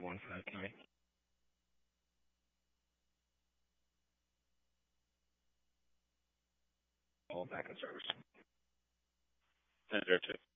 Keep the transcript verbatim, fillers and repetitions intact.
everyone for that tonight. All back in service. Ten zero two.